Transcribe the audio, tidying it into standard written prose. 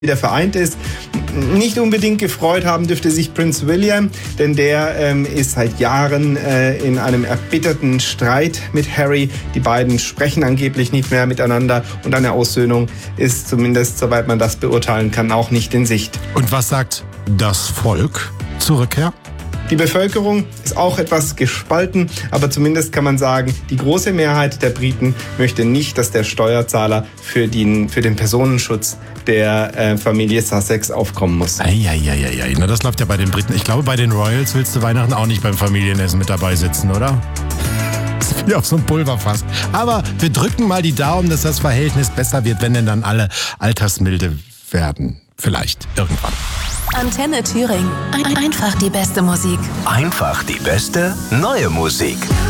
wieder vereint ist. Nicht unbedingt gefreut haben dürfte sich Prinz William, denn der ist seit Jahren in einem erbitterten Streit mit Harry. Die beiden sprechen angeblich nicht mehr miteinander und eine Aussöhnung ist zumindest, soweit man das beurteilen kann, auch nicht in Sicht. Und was sagt das Volk zur Rückkehr? Die Bevölkerung ist auch etwas gespalten, aber zumindest kann man sagen, die große Mehrheit der Briten möchte nicht, dass der Steuerzahler für den Personenschutz der Familie Sussex aufkommen muss. Eieieiei, na das läuft ja bei den Briten. Ich glaube, bei den Royals willst du Weihnachten auch nicht beim Familienessen mit dabei sitzen, oder? Das ist wie auf so einem Pulverfass. Aber wir drücken mal die Daumen, dass das Verhältnis besser wird, wenn denn dann alle altersmilde werden. Vielleicht, irgendwann. Antenne Thüringen. Einfach die beste Musik. Einfach die beste neue Musik.